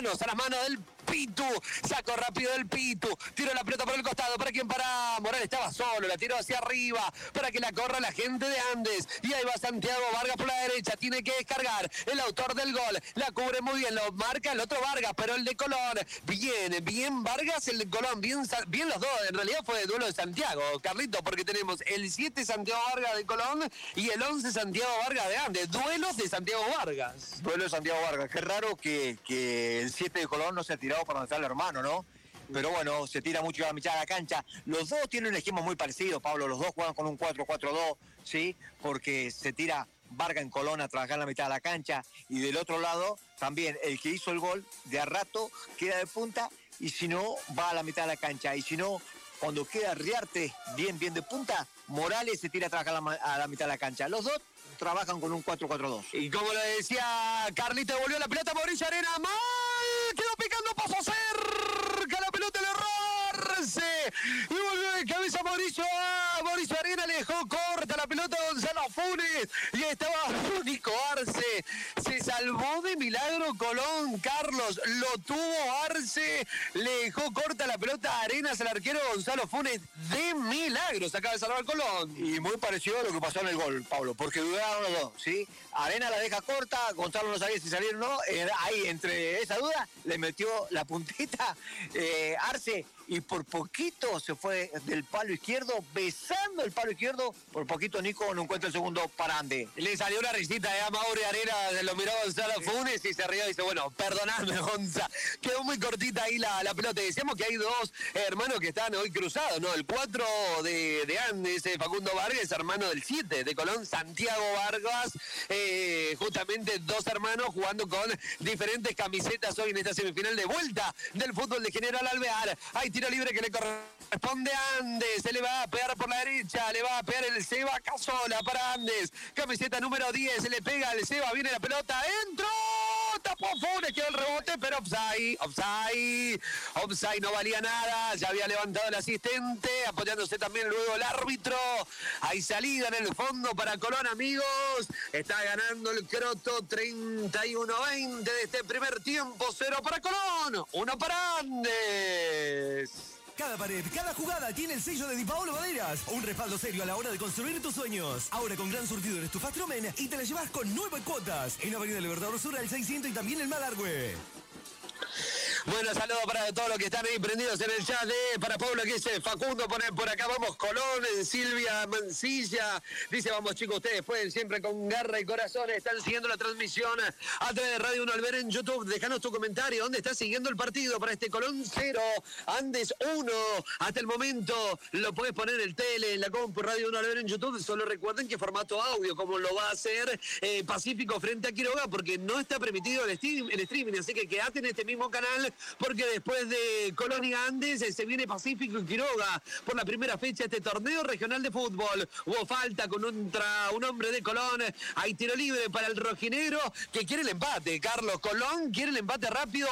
a las manos del Pitu, saco rápido del Pitu, tiro la pelota por el costado, ¿para quién? Para Morales, estaba solo, la tiró hacia arriba, para que la corra la gente de Andes, y ahí va Santiago Vargas por la derecha, tiene que descargar, el autor del gol, la cubre muy bien, lo marca el otro Vargas, pero el de Colón, bien Vargas, el de Colón, bien los dos, en realidad fue el duelo de Santiago, Carlito, porque tenemos el 7 Santiago Vargas de Colón, y el 11 Santiago Vargas de Andes, duelos de Santiago Vargas. Duelo de Santiago Vargas, qué raro que el 7 de Colón no se ha tirado para donde está el hermano, ¿no? Pero bueno, se tira mucho a la mitad de la cancha. Los dos tienen un esquema muy parecido, Pablo, los dos juegan con un 4-4-2, ¿sí? Porque se tira Vargas en Colón a trabajar en la mitad de la cancha, y del otro lado también el que hizo el gol de a rato queda de punta, y si no va a la mitad de la cancha, y si no, cuando queda Riarte bien de punta, Morales se tira a trabajar a la mitad de la cancha. Los dos trabajan con un 4-4-2. Y como le decía Carlito, volvió la pelota Mauricio Arena, mal, quedó picando, pasó cerca, la pelota le erró Arce, y volvió de cabeza Mauricio Arena, le dejó corta la pelota a Gonzalo Funes, y estaba único Arce, se salvó de milagro Colón, Carlos, lo tuvo Arce, le dejó corta la pelota a Arenas al arquero Gonzalo Funes, de milagro se acaba de salvar Colón. Y muy parecido a lo que pasó en el gol, Pablo, porque dudaron los dos, ¿sí? Arena la deja corta, Gonzalo no sabía si salir o no, ahí entre esa duda le metió la puntita Arce, y por poquito se fue del palo izquierdo, besando el palo izquierdo, por poquito Nico no encuentra el segundo para Ande. Le salió una risita a Mauri Arena, lo miró Gonzalo Funes y se rió y dice, bueno, perdonadme Gonza, quedó muy cortita ahí la pelota. Decíamos que hay dos hermanos que están hoy cruzados, ¿no? El 4 de Andes, Facundo Vargas, hermano del 7 de Colón, Santiago Vargas, justamente dos hermanos jugando con diferentes camisetas hoy en esta semifinal de vuelta del fútbol de General Alvear. Hay tiro libre que le corresponde a Andes, se le va a pegar por la derecha, le va a pegar el Seba Casola para Andes, camiseta número 10, se le pega al Seba, viene la pelota, entró, tapó Funes, quedó el rebote, pero offside, no valía nada, ya había levantado el asistente, apoyándose también luego el árbitro. Hay salida en el fondo para Colón, amigos, está ganando el Croto 31-20 de este primer tiempo, 0 para Colón, 1 para Andes. Cada pared, cada jugada tiene el sello de Di Paolo Maderas. Un respaldo serio a la hora de construir tus sueños. Ahora con gran surtido en estufas Tromen y te la llevas con 9 cuotas. En Avenida Libertador Sur al 600 y también en Malargüe. Bueno, saludos para todos los que están ahí prendidos en el chat. Para Pablo que dice, Facundo pone por acá, vamos Colón, Silvia Mancilla. Dice, vamos chicos, ustedes pueden siempre con garra y corazón. Están siguiendo la transmisión a través de Radio 1 Alvear en YouTube. Déjanos tu comentario, ¿dónde estás siguiendo el partido para este Colón 0, Andes 1? Hasta el momento lo puedes poner en el tele, en la compu, Radio 1 Alvear en YouTube. Solo recuerden que formato audio, como lo va a hacer Pacífico frente a Quiroga, porque no está permitido el streaming. Así que quédate en este mismo canal, porque después de Colón y Andes se viene Pacífico y Quiroga por la primera fecha de este torneo regional de fútbol. Hubo falta con un hombre de Colón, hay tiro libre para el rojinegro que quiere el empate, Carlos. Colón quiere el empate rápido,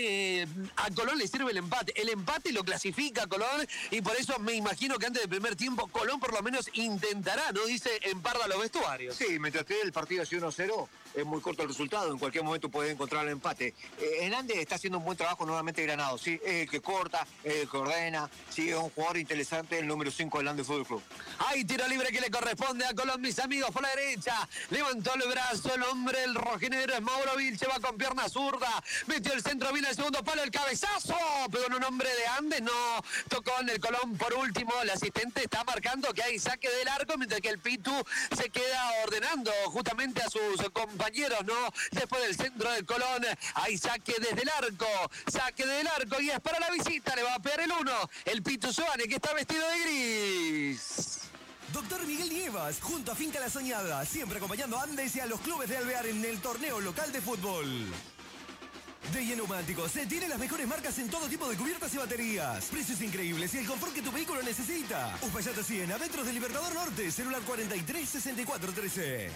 a Colón le sirve el empate lo clasifica a Colón, y por eso me imagino que antes del primer tiempo Colón por lo menos intentará, ¿no? Dice, emparda los vestuarios. Sí, mientras esté el partido así 1-0, es muy corto el resultado, en cualquier momento puede encontrar el empate. Andes está haciendo un buen trabajo nuevamente Granado, sí, es el que corta, es el que ordena, sí, es un jugador interesante, el número 5 del Andes Fútbol Club. Hay tiro libre que le corresponde a Colón, mis amigos, por la derecha, levantó el brazo el hombre, el rojinegro es Mauro Vilche, va con pierna zurda, metió el centro, viene el segundo palo, el cabezazo, pero en un hombre de Andes, no, tocó en el Colón por último, el asistente está marcando que hay saque del arco, mientras que el Pitu se queda ordenando justamente a sus compañeros, ¿no? Después del centro del Colón, hay saque desde el arco, y es para la visita, le va a pegar el 1, el Pitu Soane, que está vestido de gris. Doctor Miguel Nievas, junto a Finca La Soñada, siempre acompañando a Andes y a los clubes de Alvear en el torneo local de fútbol. De Neumáticos, se tienen las mejores marcas en todo tipo de cubiertas y baterías. Precios increíbles y el confort que tu vehículo necesita. Uspallata 100, a metros de Libertador Norte, celular 436413.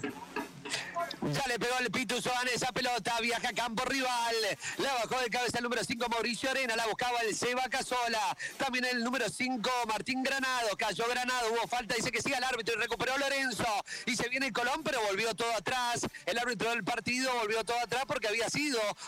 Ya le pegó el Pitu Soane esa pelota, viaja a campo rival, la bajó de cabeza el número 5 Mauricio Arena, la buscaba el Seba Casola, también el número 5 Martín Granado, cayó Granado, hubo falta, dice que sigue el árbitro y recuperó Lorenzo, y se viene Colón, pero volvió todo atrás, el árbitro del partido volvió todo atrás porque había sido